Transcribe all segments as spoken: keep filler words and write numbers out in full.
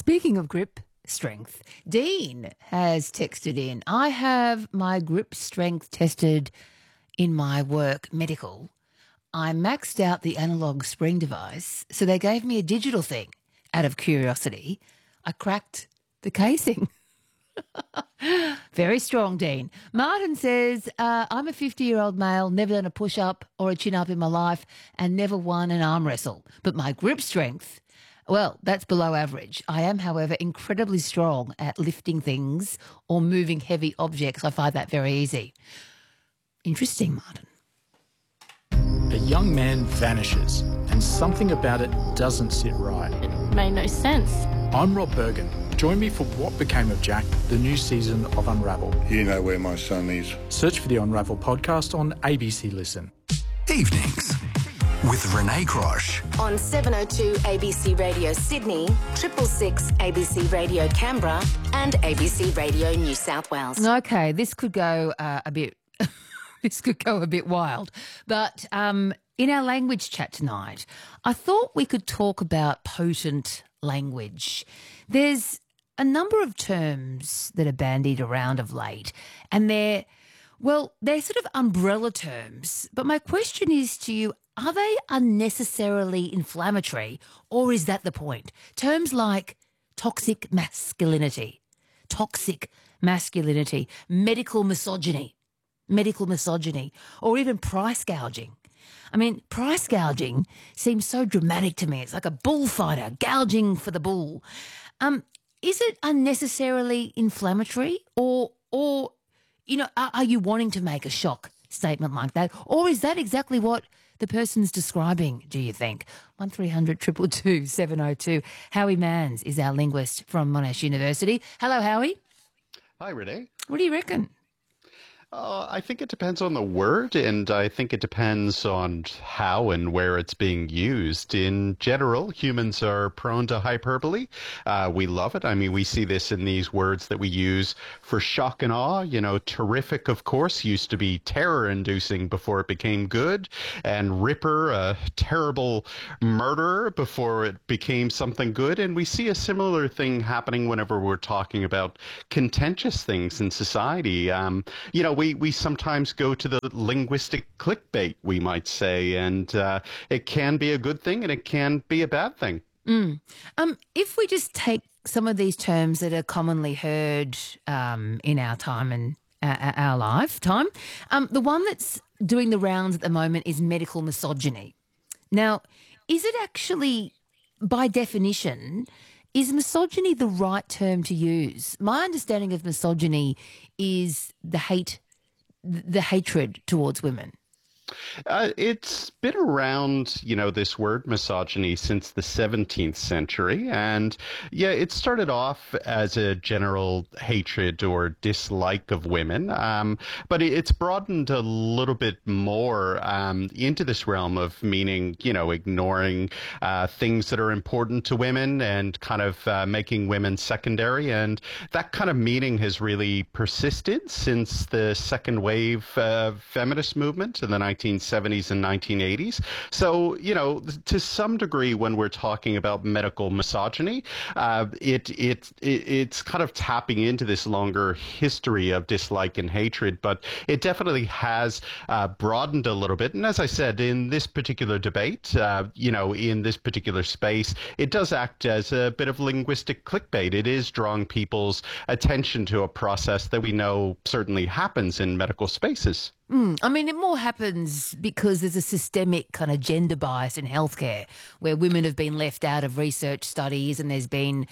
Speaking of grip strength, Dean has texted in, I have my grip strength tested in my work medical. I maxed out the analog spring device, so they gave me a digital thing. Out of curiosity, I cracked the casing. Very strong, Dean. Martin says, uh, I'm a fifty-year-old male, never done a push-up or a chin-up in my life and never won an arm wrestle. But my grip strength, well, that's below average. I am, however, incredibly strong at lifting things or moving heavy objects. I find that very easy. Interesting, Martin. A young man vanishes and something about it doesn't sit right. It made no sense. I'm Rob Bergen. Join me for What Became of Jack, the new season of Unravel. You know where my son is. Search for the Unravel podcast on A B C Listen. Evenings with Renee Crosh. On seven oh two A B C Radio Sydney, triple six A B C Radio Canberra and A B C Radio New South Wales. Okay, this could go uh, a bit... this could go a bit wild. But um, in our language chat tonight, I thought we could talk about potent language. There's a number of terms that are bandied around of late, and they're, well, they're sort of umbrella terms. But my question is to you, are they unnecessarily inflammatory, or is that the point? Terms like toxic masculinity, toxic masculinity, medical misogyny, medical misogyny, or even price gouging. I mean, price gouging seems so dramatic to me. It's like a bullfighter gouging for the bull. Um, is it unnecessarily inflammatory, or, or you know, are, are you wanting to make a shock statement like that, or is that exactly what the person's describing, do you think? one three hundred two two two seven oh two. Howie Manns is our linguist from Monash University. Hello, Howie. Hi, Renee. What do you reckon? Uh, I think it depends on the word, and I think it depends on how and where it's being used. In general, humans are prone to hyperbole. Uh, we love it. I mean, we see this in these words that we use for shock and awe. You know, terrific, of course, used to be terror-inducing before it became good, and ripper, a terrible murderer before it became something good. And we see a similar thing happening whenever we're talking about contentious things in society. Um, you know, We, we sometimes go to the linguistic clickbait, we might say, and uh, it can be a good thing and it can be a bad thing. Mm. Um, if we just take some of these terms that are commonly heard um, in our time and uh, our lifetime, um, the one that's doing the rounds at the moment is medical misogyny. Now, is it actually, by definition, is misogyny the right term to use? My understanding of misogyny is the hate the hatred towards women. Uh, it's been around, you know, this word misogyny since the seventeenth century. And yeah, it started off as a general hatred or dislike of women. Um, but it's broadened a little bit more um, into this realm of meaning, you know, ignoring uh, things that are important to women and kind of uh, making women secondary. And that kind of meaning has really persisted since the second wave uh, feminist movement in the nineteen seventies and nineteen eighties. So, you know, to some degree, when we're talking about medical misogyny, uh, it, it it it's kind of tapping into this longer history of dislike and hatred, but it definitely has uh, broadened a little bit. And as I said, in this particular debate, uh, you know, in this particular space, it does act as a bit of linguistic clickbait. It is drawing people's attention to a process that we know certainly happens in medical spaces. Mm, I mean, it more happens because there's a systemic kind of gender bias in healthcare where women have been left out of research studies, and there's been,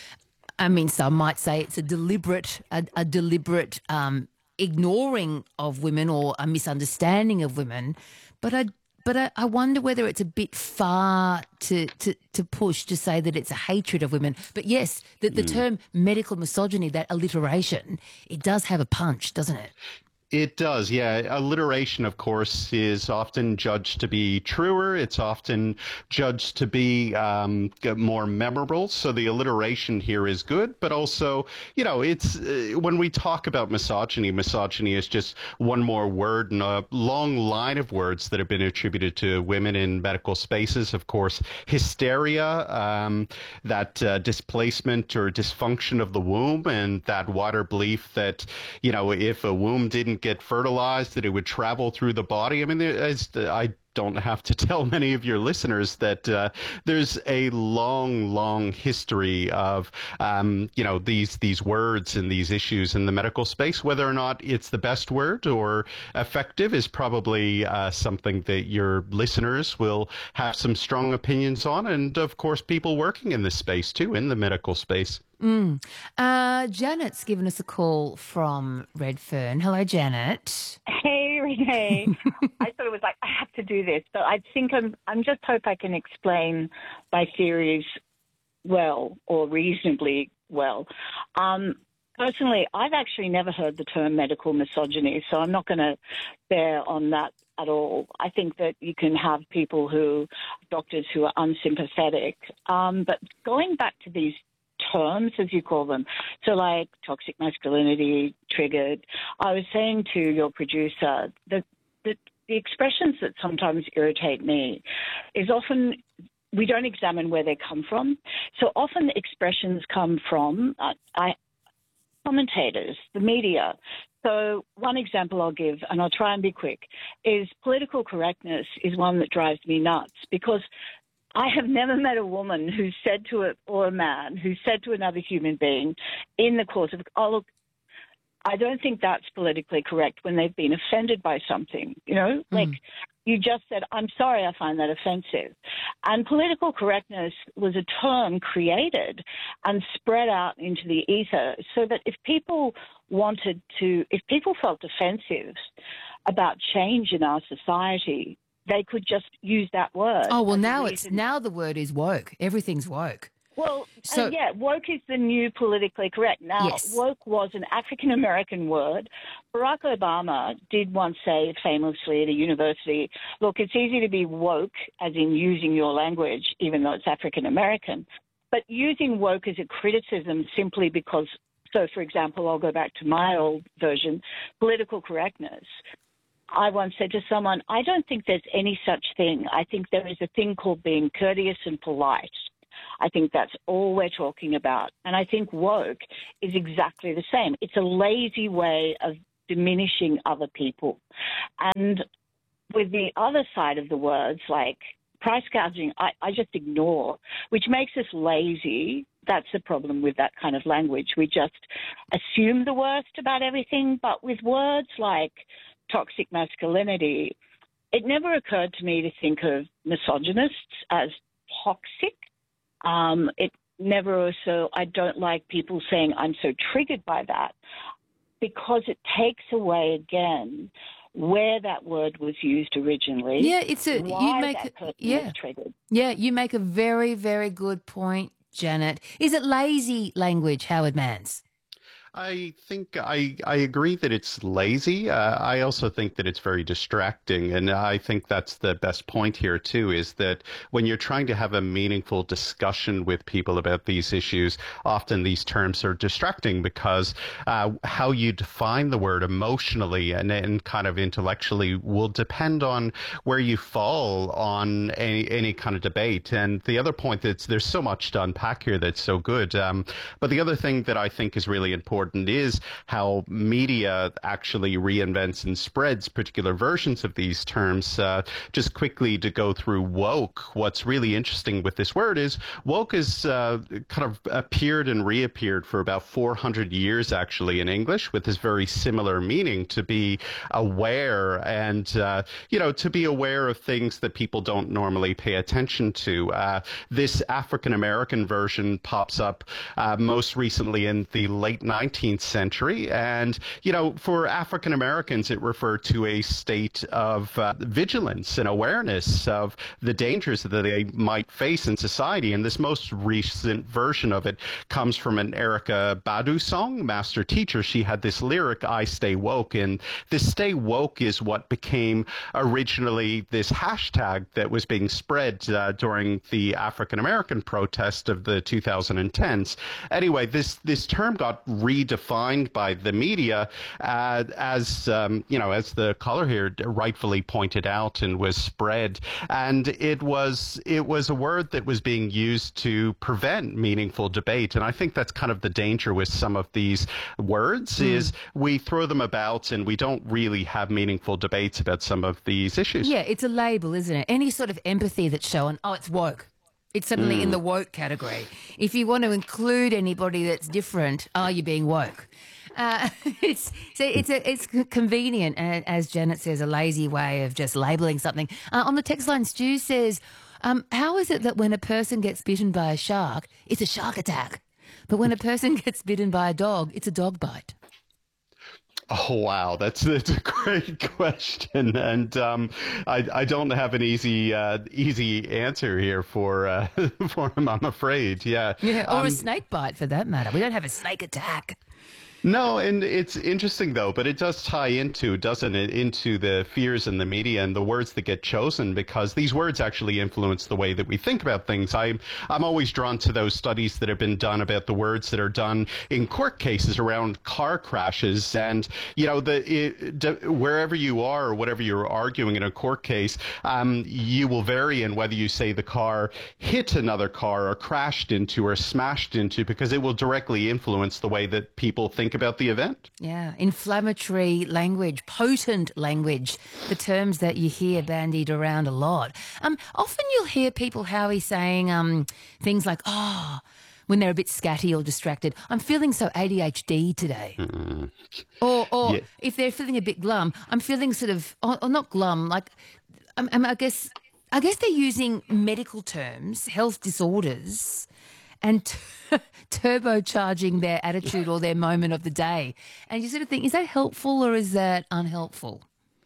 I mean, some might say it's a deliberate, a, a deliberate um, ignoring of women or a misunderstanding of women. But I, but I, I wonder whether it's a bit far to, to, to push to say that it's a hatred of women. But yes, the, the mm. term medical misogyny, that alliteration, it does have a punch, doesn't it? It does, yeah. Alliteration, of course, is often judged to be truer. It's often judged to be um, more memorable. So the alliteration here is good, but also, you know, it's uh, when we talk about misogyny, misogyny is just one more word in a long line of words that have been attributed to women in medical spaces. Of course, hysteria, um, that uh, displacement or dysfunction of the womb, and that wider belief that, you know, if a womb didn't get fertilized, that it would travel through the body. I mean, as I don't have to tell many of your listeners that uh, there's a long, long history of, um, you know, these these words and these issues in the medical space. Whether or not it's the best word or effective is probably uh, something that your listeners will have some strong opinions on. And of course, people working in this space too, in the medical space. Mm. Uh, Janet's given us a call from Redfern. Hello, Janet. Hey, Renee. I thought it was like, I have to do this, but I think I'm, I'm just hope I can explain my theories well or reasonably well. Um, personally, I've actually never heard the term medical misogyny, so I'm not going to bear on that at all. I think that you can have people who, doctors who are unsympathetic. Um, but going back to these terms, as you call them, so like toxic masculinity, triggered, I was saying to your producer that the, the expressions that sometimes irritate me is often we don't examine where they come from. So often expressions come from uh, I, commentators, the media. So one example I'll give, and I'll try and be quick, is political correctness is one that drives me nuts, because I have never met a woman who said to it, or a man who said to another human being in the course of, oh, look, I don't think that's politically correct, when they've been offended by something, you know, like mm. you just said, I'm sorry, I find that offensive. And political correctness was a term created and spread out into the ether so that if people wanted to, if people felt defensive about change in our society, they could just use that word. Oh, well, now it's now the word is woke. Everything's woke. Well, so, uh, yeah, woke is the new politically correct. Now, yes. Woke was an African-American word. Barack Obama did once say famously at a university, look, it's easy to be woke, as in using your language, even though it's African-American, but using woke as a criticism simply because, so for example, I'll go back to my old version, political correctness. I once said to someone, I don't think there's any such thing. I think there is a thing called being courteous and polite. I think that's all we're talking about. And I think woke is exactly the same. It's a lazy way of diminishing other people. And with the other side of the words, like price gouging, I, I just ignore, which makes us lazy. That's the problem with that kind of language. We just assume the worst about everything. But with words like toxic masculinity, it never occurred to me to think of misogynists as toxic. Um, it never also, I don't like people saying I'm so triggered by that, because it takes away again where that word was used originally. Yeah, it's a, why you make that a, person yeah. was triggered. Yeah, you make a very, very good point, Janet. Is it lazy language, Howard Mans? I think I, I agree that it's lazy. Uh, I also think that it's very distracting. And I think that's the best point here, too, is that when you're trying to have a meaningful discussion with people about these issues, often these terms are distracting because uh, how you define the word emotionally and, and kind of intellectually will depend on where you fall on any, any kind of debate. And the other point that's there's so much to unpack here that's so good. Um, but the other thing that I think is really important is how media actually reinvents and spreads particular versions of these terms. Uh, just quickly to go through woke, what's really interesting with this word is woke has uh, kind of appeared and reappeared for about four hundred years actually in English, with this very similar meaning, to be aware and, uh, you know, to be aware of things that people don't normally pay attention to. Uh, this African-American version pops up uh, most recently in the late nineties. nineteenth century. And, you know, for African Americans, it referred to a state of uh, vigilance and awareness of the dangers that they might face in society. And this most recent version of it comes from an Erykah Badu song, Master Teacher. She had this lyric, I Stay Woke. And this Stay Woke is what became originally this hashtag that was being spread uh, during the African American protest of the two thousand tens. Anyway, this, this term got redefined by the media uh, as, um, you know, as the caller here rightfully pointed out, and was spread. And it was, it was a word that was being used to prevent meaningful debate. And I think that's kind of the danger with some of these words mm. is we throw them about and we don't really have meaningful debates about some of these issues. Yeah, it's a label, isn't it? Any sort of empathy that's shown, oh, it's woke. It's suddenly mm. in the woke category. If you want to include anybody that's different, are you being woke? Uh, it's so it's a, it's convenient, and as Janet says, a lazy way of just labelling something. Uh, on the text line, Stu says, um, how is it that when a person gets bitten by a shark, it's a shark attack, but when a person gets bitten by a dog, it's a dog bite? Oh, wow. That's, that's a great question. And um, I, I don't have an easy uh, easy answer here for uh, for him, I'm afraid. Yeah. Yeah, or um, a snake bite for that matter. We don't have a snake attack. No, and it's interesting, though, but it does tie into, doesn't it, into the fears in the media and the words that get chosen, because these words actually influence the way that we think about things. I'm, I'm always drawn to those studies that have been done about the words that are done in court cases around car crashes. And, you know, the it, wherever you are or whatever you're arguing in a court case, um, you will vary in whether you say the car hit another car or crashed into or smashed into, because it will directly influence the way that people think about the event. Yeah, inflammatory language, potent language, the terms that you hear bandied around a lot. Um, often you'll hear people, Howie, saying um, things like, oh, when they're a bit scatty or distracted, I'm feeling so A D H D today. Mm. Or, or yeah. if they're feeling a bit glum, I'm feeling sort of, or, or not glum, like, um, um, I guess, I guess they're using medical terms, health disorders, and t- turbocharging their attitude or their moment of the day. And you sort of think, is that helpful or is that unhelpful?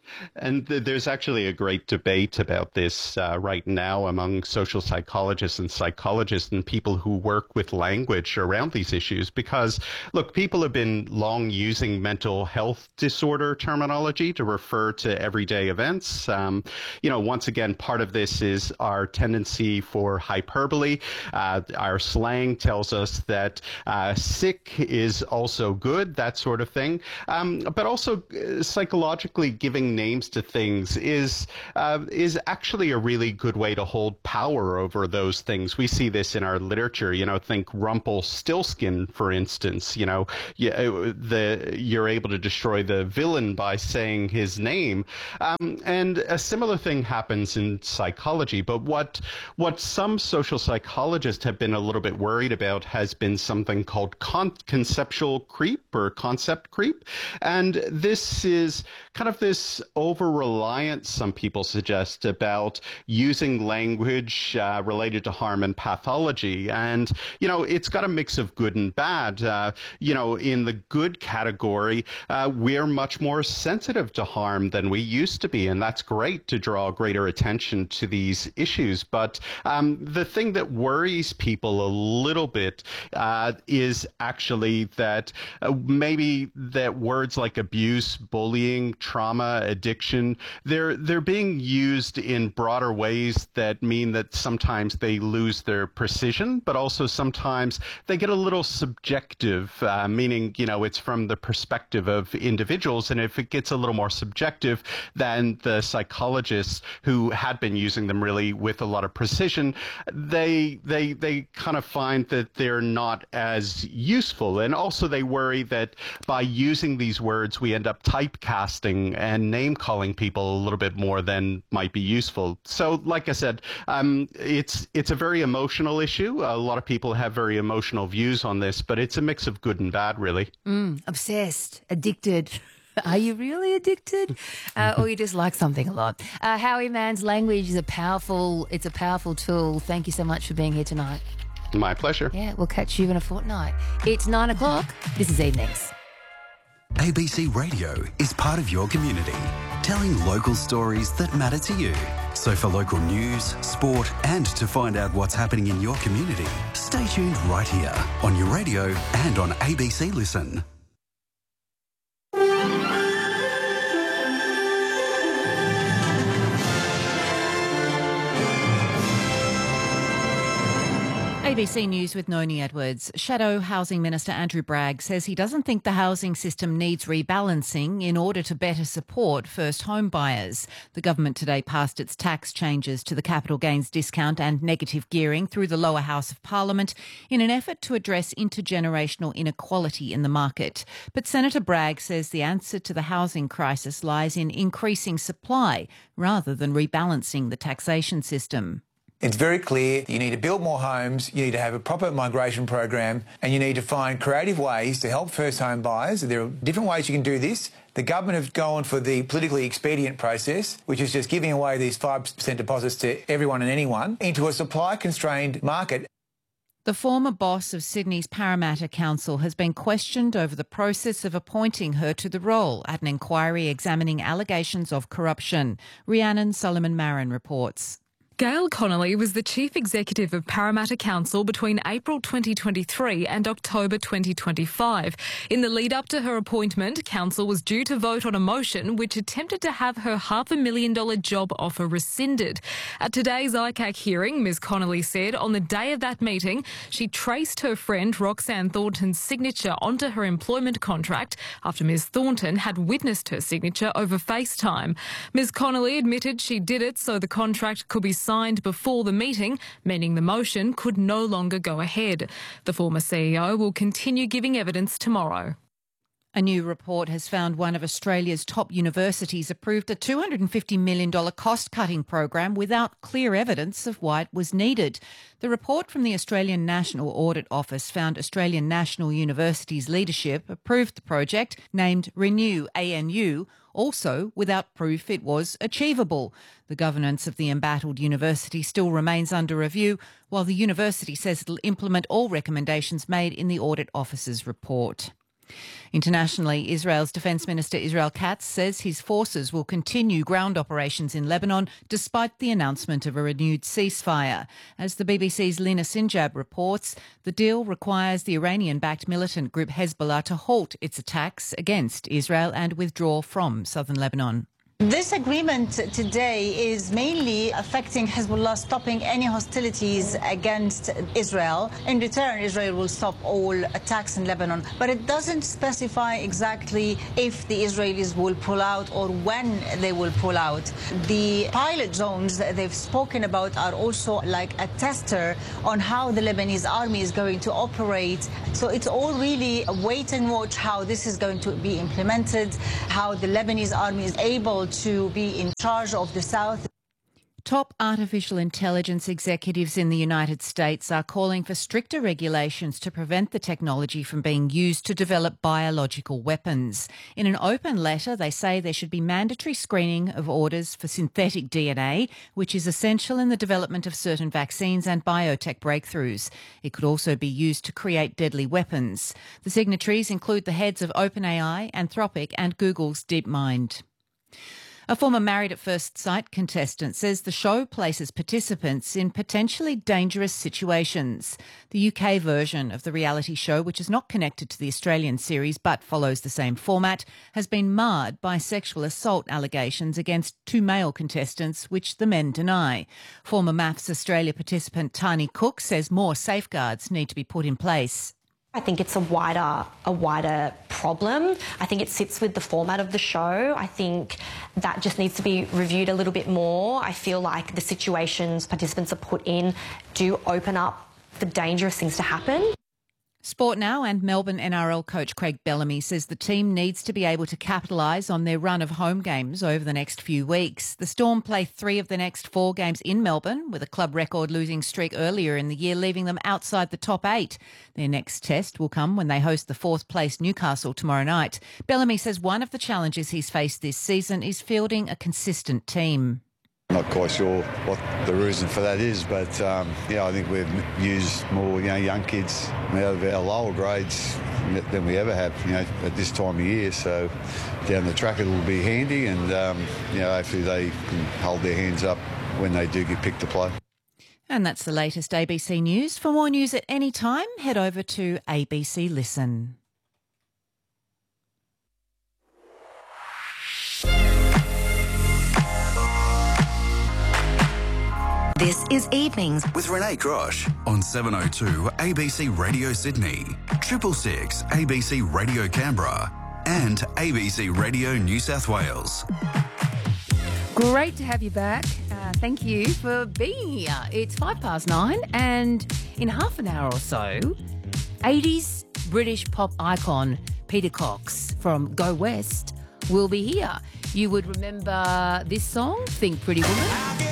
And th- there's actually a great debate about this uh, right now among social psychologists and psychologists and people who work with language around these issues. Because, look, people have been long using mental health disorder terminology to refer to everyday events. Um, you know, once again, part of this is our tendency for hyperbole. Uh, our slang tells us that uh, sick is also good, that sort of thing. Um, but also uh, psychologically giving names to things is uh, is actually a really good way to hold power over those things. We see this in our literature. You know, think Rumpelstiltskin, for instance. You know, you, the you're able to destroy the villain by saying his name, um, and a similar thing happens in psychology. But what what some social psychologists have been a little bit worried about has been something called con- conceptual creep or concept creep, and this is kind of this over-reliance, some people suggest, about using language uh, related to harm and pathology. And, you know, it's got a mix of good and bad. Uh, you know, in the good category, uh, we're much more sensitive to harm than we used to be. And that's great to draw greater attention to these issues. But um, the thing that worries people a little bit uh, is actually that uh, maybe that words like abuse, bullying, trauma, addiction, they're they're being used in broader ways that mean that sometimes they lose their precision, but also sometimes they get a little subjective, uh, meaning, you know, it's from the perspective of individuals. And if it gets a little more subjective, then the psychologists who had been using them really with a lot of precision, they they they kind of find that they're not as useful. And also they worry that by using these words, we end up typecasting and name calling people a little bit more than might be useful. So, like I said, um, it's it's a very emotional issue. A lot of people have very emotional views on this, but it's a mix of good and bad, really. Mm, obsessed, addicted. Are you really addicted? Uh, or you just like something a lot? Uh, Howie Mann's language is a powerful, it's a powerful tool. Thank you so much for being here tonight. My pleasure. Yeah, we'll catch you in a fortnight. It's nine o'clock. This is Evenings. A B C Radio is part of your community, telling local stories that matter to you. So for local news, sport and to find out what's happening in your community, stay tuned right here on your radio and on A B C Listen. A B C News with Noni Edwards. Shadow Housing Minister Andrew Bragg says he doesn't think the housing system needs rebalancing in order to better support first home buyers. The government today passed its tax changes to the capital gains discount and negative gearing through the lower house of Parliament in an effort to address intergenerational inequality in the market. But Senator Bragg says the answer to the housing crisis lies in increasing supply rather than rebalancing the taxation system. It's very clear that you need to build more homes, you need to have a proper migration program, and you need to find creative ways to help first home buyers. There are different ways you can do this. The government have gone for the politically expedient process, which is just giving away these five percent deposits to everyone and anyone into a supply-constrained market. The former boss of Sydney's Parramatta Council has been questioned over the process of appointing her to the role at an inquiry examining allegations of corruption. Rhiannon Solomon-Marin reports. Gail Connolly was the Chief Executive of Parramatta Council between April twenty twenty-three and October twenty twenty-five. In the lead-up to her appointment, Council was due to vote on a motion which attempted to have her half a million dollar job offer rescinded. At today's I C A C hearing, Miz Connolly said on the day of that meeting, she traced her friend Roxanne Thornton's signature onto her employment contract after Miz Thornton had witnessed her signature over FaceTime. Miz Connolly admitted she did it so the contract could be signed before the meeting, meaning the motion could no longer go ahead. The former C E O will continue giving evidence tomorrow. A new report has found one of Australia's top universities approved a two hundred fifty million dollars cost-cutting program without clear evidence of why it was needed. The report from the Australian National Audit Office found Australian National University's leadership approved the project, named Renew A N U, also without proof it was achievable. The governance of the embattled university still remains under review, while the university says it'll implement all recommendations made in the Audit Office's report. Internationally, Israel's Defence Minister Israel Katz says his forces will continue ground operations in Lebanon despite the announcement of a renewed ceasefire. As the B B C's Lina Sinjab reports, the deal requires the Iranian-backed militant group Hezbollah to halt its attacks against Israel and withdraw from southern Lebanon. This agreement today is mainly affecting Hezbollah stopping any hostilities against Israel. In return, Israel will stop all attacks in Lebanon. But it doesn't specify exactly if the Israelis will pull out or when they will pull out. The pilot zones that they've spoken about are also like a tester on how the Lebanese army is going to operate. So it's all really a wait and watch how this is going to be implemented, how the Lebanese army is able to be in charge of the south. Top artificial intelligence executives in the United States are calling for stricter regulations to prevent the technology from being used to develop biological weapons. In an open letter, they say there should be mandatory screening of orders for synthetic D N A, which is essential in the development of certain vaccines and biotech breakthroughs. It could also be used to create deadly weapons. The signatories include the heads of OpenAI, Anthropic and Google's DeepMind. A former Married at First Sight contestant says the show places participants in potentially dangerous situations. The U K version of the reality show, which is not connected to the Australian series but follows the same format, has been marred by sexual assault allegations against two male contestants, which the men deny. Former Maths Australia participant Tani Cook says more safeguards need to be put in place. I think it's a wider, a wider problem. I think it sits with the format of the show. I think that just needs to be reviewed a little bit more. I feel like the situations participants are put in do open up for dangerous things to happen. Sport now, and Melbourne N R L coach Craig Bellamy says the team needs to be able to capitalise on their run of home games over the next few weeks. The Storm play three of the next four games in Melbourne, with a club record losing streak earlier in the year, leaving them outside the top eight. Their next test will come when they host the fourth place Newcastle tomorrow night. Bellamy says one of the challenges he's faced this season is fielding a consistent team. Not quite sure what the reason for that is, but um, yeah, I think we've used more, you know, young kids out of our lower grades than we ever have, you know, at this time of year. So down the track it will be handy, and um, you know, hopefully they can hold their hands up when they do get picked to play. And that's the latest A B C News. For more news at any time, head over to A B C Listen. This is Evenings with Renee Grosh on seven oh two A B C Radio Sydney, triple six A B C Radio Canberra, and A B C Radio New South Wales. Great to have you back. Uh, thank you for being here. It's five past nine, and in half an hour or so, eighties British pop icon Peter Cox from Go West will be here. You would remember this song, Think Pretty Woman.